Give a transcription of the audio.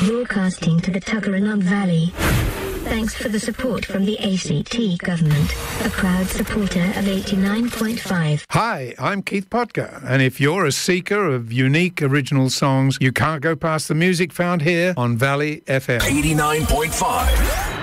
Broadcasting to the Tuggeranong Valley. Thanks for the support from the ACT government, a proud supporter of 89.5. Hi, I'm Keith Potker, and if you're a seeker of unique original songs, you can't go past the music found here on Valley FM. 89.5.